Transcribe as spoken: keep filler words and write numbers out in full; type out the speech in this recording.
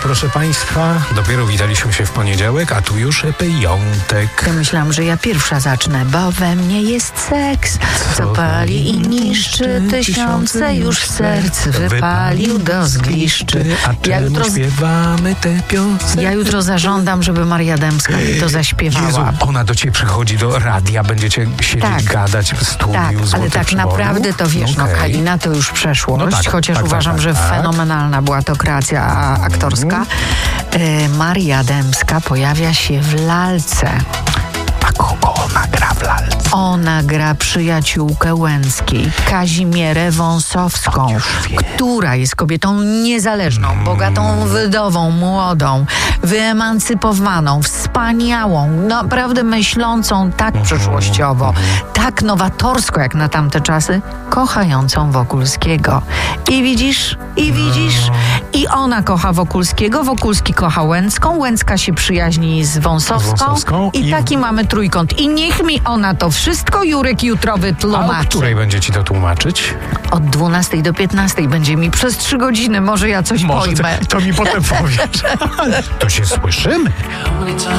proszę państwa. Dopiero witaliśmy się w poniedziałek, a tu już piątek. Ja myślałam, że ja pierwsza zacznę, bo we mnie jest seks, co pali i niszczy tysiące już serc wypalił do zgliszczy. A Ja czemu jutro, śpiewamy te piosenki? ja jutro zażądam, żeby Maria Dębska mi to zaśpiewała. Jezu, ona do ciebie przychodzi do radia, będziecie siedzieć, Tak. gadać w studiu. Tak, ale Złotych tak Przyborów? naprawdę to wiesz, no, Okej. Kalina to już przeszłość, No tak, chociaż tak, uważam, tak, że tak, tak. fenomenalna była to kreacja aktorska. E, Maria Dębska pojawia się w lalce. A kogo ona gra w lalce? Ona gra przyjaciółkę Łęckiej, Kazimierę Wąsowską, Już wiem. która jest kobietą niezależną, bogatą wdową, młodą, wyemancypowaną, wspaniałą, naprawdę myślącą tak przyszłościowo, tak nowatorsko jak na tamte czasy, kochającą Wokulskiego. I widzisz, i widzisz, i ona kocha Wokulskiego, Wokulski kocha Łęcką, Łęcka się przyjaźni z Wąsowską, Wąsowską i i- taki mamy trójkąt. I niech mi ona to wszystko Jurek jutro A o wytłumaczy. której będzie ci to tłumaczyć? Od dwunastej do piętnastej będzie mi przez trzy godziny, może ja coś Może pojmę. to, to mi potem powiesz. To się słyszymy.